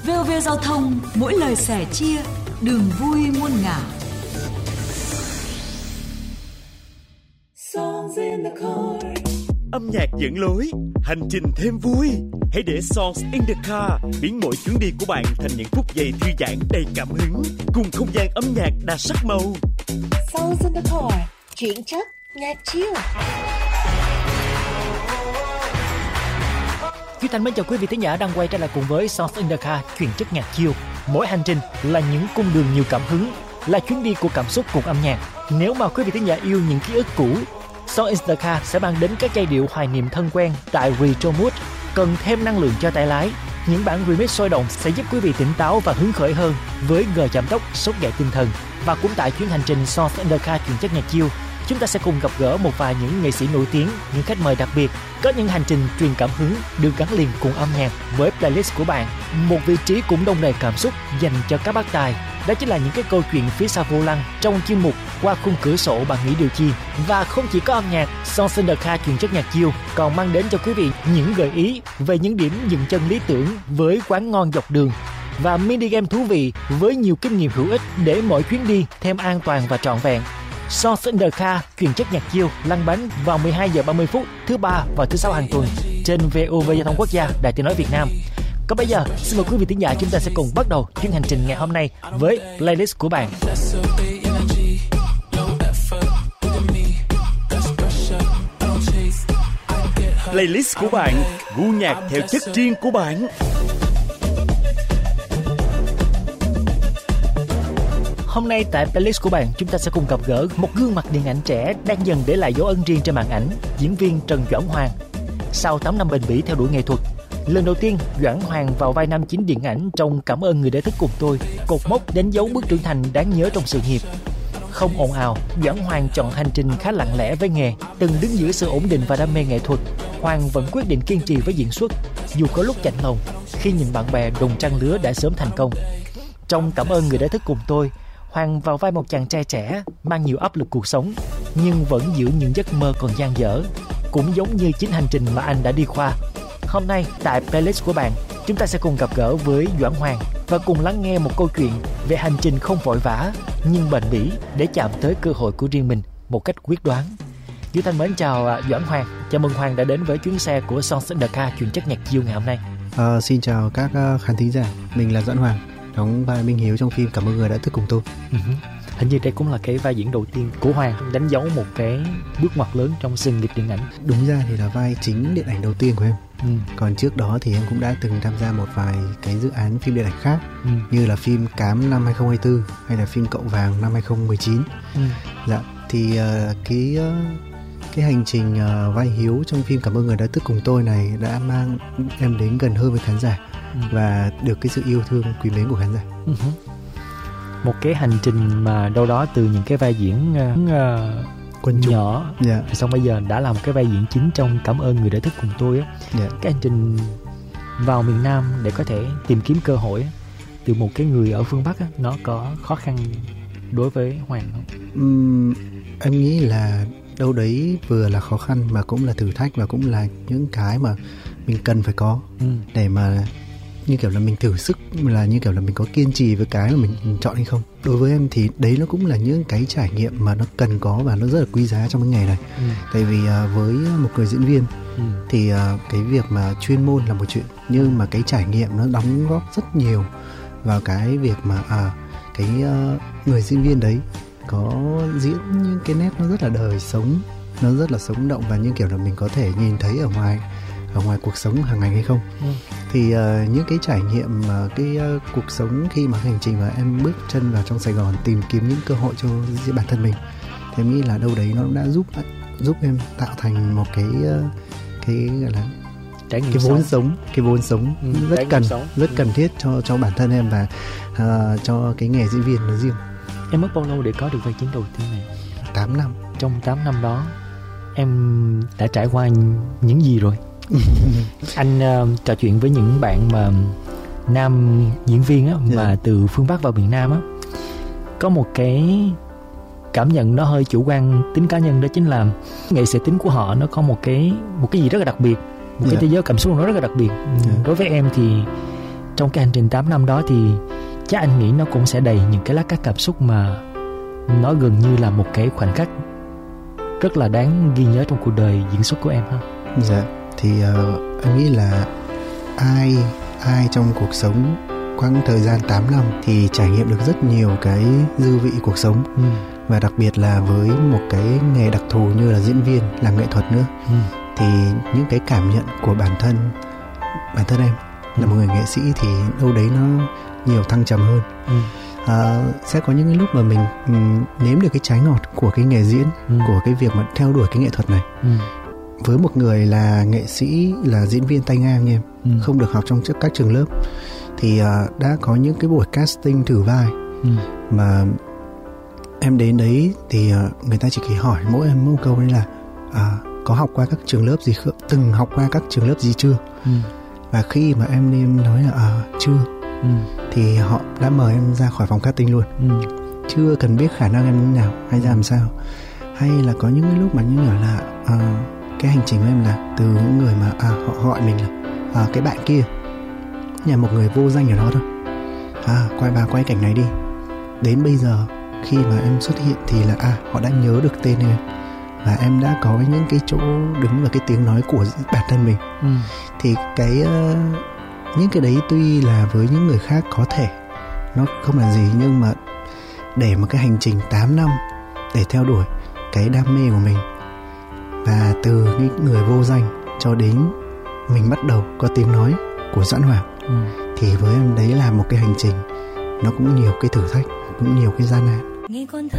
VOV Giao thông, mỗi lời sẻ chia, đường vui muôn ngả. Âm nhạc dẫn lối, hành trình thêm vui. Hãy để Songs in the Car biến mỗi chuyến đi của bạn thành những phút giây thư giãn đầy cảm hứng, cùng không gian âm nhạc đa sắc màu. Songs in the Car, chuyển chất, nhạc chill. Duy Thành mến chào quý vị thính giả đang quay trở lại cùng với Songs in the Car, chuyển chất nhạc chill. Mỗi hành trình là những cung đường nhiều cảm hứng, là chuyến đi của cảm xúc cùng âm nhạc. Nếu mà quý vị thính giả yêu những ký ức cũ, Songs in the Car sẽ mang đến các giai điệu hoài niệm thân quen tại Retro Mood. Cần thêm năng lượng cho tay lái, những bản remix sôi động sẽ giúp quý vị tỉnh táo và hứng khởi hơn với ngờ giảm tốc, sốt dậy tinh thần. Và cũng tại chuyến hành trình Songs in the Car chuyển chất nhạc chill, chúng ta sẽ cùng gặp gỡ một vài những nghệ sĩ nổi tiếng, những khách mời đặc biệt, có những hành trình truyền cảm hứng được gắn liền cùng âm nhạc với playlist của bạn. Một vị trí cũng đông đầy cảm xúc dành cho các bác tài. Đó chính là những cái câu chuyện phía sau vô lăng trong chuyên mục Qua khung cửa sổ bạn nghĩ điều chi. Và không chỉ có âm nhạc, Songs in the Car chuyển chất nhạc chill còn mang đến cho quý vị những gợi ý về những điểm dừng chân lý tưởng với quán ngon dọc đường và mini game thú vị với nhiều kinh nghiệm hữu ích để mỗi chuyến đi thêm an toàn và trọn vẹn. Songs in the Car chuyển chất nhạc chill lăn bánh vào 12 giờ 30 phút thứ ba và thứ sáu hàng tuần trên VOV Giao thông Quốc gia, Đài Tiếng nói Việt Nam. Còn bây giờ, xin mời quý vị thính giả chúng ta sẽ cùng bắt đầu chuyến hành trình ngày hôm nay với playlist của bạn. Playlist của bạn, gu nhạc theo chất riêng của bạn. Hôm nay tại playlist của bạn, chúng ta sẽ cùng gặp gỡ một gương mặt điện ảnh trẻ đang dần để lại dấu ấn riêng trên màn ảnh, diễn viên Trần Doãn Hoàng. Sau 8 năm bền bỉ theo đuổi nghệ thuật, lần đầu tiên Doãn Hoàng vào vai nam chính điện ảnh trong Cảm ơn người đã thức cùng tôi, cột mốc đánh dấu bước trưởng thành đáng nhớ trong sự nghiệp. Không ồn ào, Doãn Hoàng chọn hành trình khá lặng lẽ với nghề. Từng đứng giữa sự ổn định và đam mê nghệ thuật, Hoàng vẫn quyết định kiên trì với diễn xuất, dù có lúc chạnh lòng khi nhìn bạn bè đồng trang lứa đã sớm thành công. Trong Cảm ơn người đã thức cùng tôi, Hoàng vào vai một chàng trai trẻ mang nhiều áp lực cuộc sống nhưng vẫn giữ những giấc mơ còn dang dở, cũng giống như chính hành trình mà anh đã đi qua. Hôm nay tại playlist của bạn, chúng ta sẽ cùng gặp gỡ với Doãn Hoàng và cùng lắng nghe một câu chuyện về hành trình không vội vã nhưng bền bỉ để chạm tới cơ hội của riêng mình một cách quyết đoán. Duy Thanh mến chào Doãn Hoàng, chào mừng Hoàng đã đến với chuyến xe của Songs in the Car chuyển chất nhạc chill ngày hôm nay. Xin chào các khán thính giả, mình là Doãn Hoàng, đóng vai Minh Hiếu trong phim Cảm ơn người đã thức cùng tôi. Hình như đây cũng là cái vai diễn đầu tiên của Hoàng, đánh dấu một cái bước ngoặt lớn trong sự nghiệp điện ảnh. Đúng ra thì là vai chính điện ảnh đầu tiên của em. Còn trước đó thì em cũng đã từng tham gia một vài cái dự án phim điện ảnh khác, như là phim Cám năm 2024 hay là phim Cậu Vàng năm 2019. Dạ, thì cái hành trình vai Hiếu trong phim Cảm ơn người đã thức cùng tôi này đã mang em đến gần hơn với khán giả và được cái sự yêu thương quý mến của khán giả. Một cái hành trình mà đâu đó từ những cái vai diễn quân chúng nhỏ, xong bây giờ đã là một cái vai diễn chính trong Cảm ơn người đã thức cùng tôi á. Cái hành trình vào miền Nam để có thể tìm kiếm cơ hội từ một cái người ở phương Bắc á, nó có khó khăn đối với Hoàng không? Em nghĩ là đâu đấy vừa là khó khăn mà cũng là thử thách và cũng là những cái mà mình cần phải có để mà như kiểu là mình thử sức, là như kiểu là mình có kiên trì với cái mà mình chọn hay không. Đối với em thì đấy nó cũng là những cái trải nghiệm mà nó cần có và nó rất là quý giá trong cái nghề này. Tại vì với một người diễn viên thì cái việc mà chuyên môn là một chuyện, nhưng mà cái trải nghiệm nó đóng góp rất nhiều vào cái việc mà cái người diễn viên đấy có diễn những cái nét nó rất là đời sống, nó rất là sống động và như kiểu là mình có thể nhìn thấy ở ngoài cuộc sống hàng ngày hay không. Thì những cái trải nghiệm cái cuộc sống khi mà hành trình mà em bước chân vào trong Sài Gòn tìm kiếm những cơ hội cho bản thân mình, thì em nghĩ là đâu đấy nó đã giúp em tạo thành một cái gọi là cái vốn sống rất cần thiết cho bản thân em và cho cái nghề diễn viên nói riêng. Em mất bao lâu để có được vai chính đầu tiên này? 8 năm. Trong 8 năm đó em đã trải qua những gì rồi? Anh trò chuyện với những bạn mà nam diễn viên á, mà từ phương Bắc vào miền Nam á, có một cái cảm nhận nó hơi chủ quan, tính cá nhân, đó chính là nghệ sĩ tính của họ nó có một cái gì rất là đặc biệt, một cái thế giới cảm xúc nó rất là đặc biệt. Đối với em thì trong cái hành trình 8 năm đó thì chắc anh nghĩ nó cũng sẽ đầy những cái lát cắt cảm xúc mà nó gần như là một cái khoảnh khắc rất là đáng ghi nhớ trong cuộc đời diễn xuất của em ha. Dạ, thì anh nghĩ là ai trong cuộc sống quãng thời gian 8 năm thì trải nghiệm được rất nhiều cái dư vị cuộc sống. Và đặc biệt là với một cái nghề đặc thù như là diễn viên, làm nghệ thuật nữa, thì những cái cảm nhận của bản thân em là một người nghệ sĩ thì đâu đấy nó nhiều thăng trầm hơn. Sẽ có những cái lúc mà mình nếm được cái trái ngọt của cái nghề diễn, của cái việc mà theo đuổi cái nghệ thuật này. Với một người là nghệ sĩ, là diễn viên tay ngang em, không được học trong các trường lớp, thì đã có những cái buổi casting thử vai mà em đến đấy thì người ta chỉ hỏi mỗi em một câu đấy là có học qua các trường lớp gì không, từng học qua các trường lớp gì chưa. Và khi mà em nói là chưa, thì họ đã mời em ra khỏi phòng casting luôn. Chưa cần biết khả năng em như nào hay ra làm sao. Hay là có những cái lúc mà như kiểu là cái hành trình của em là từ những người mà họ gọi mình là cái bạn kia, nhà một người vô danh ở đó thôi, quay cảnh này đi. Đến bây giờ khi mà em xuất hiện thì là họ đã nhớ được tên em, và em đã có những cái chỗ đứng và cái tiếng nói của bản thân mình. Thì những cái đấy tuy là với những người khác có thể nó không là gì, nhưng mà để một cái hành trình 8 năm để theo đuổi cái đam mê của mình, và từ những người vô danh cho đến mình bắt đầu có tiếng nói của Doãn Hoàng, thì với em đấy là một cái hành trình nó cũng nhiều cái thử thách, cũng nhiều cái gian nan. Nghe con thơ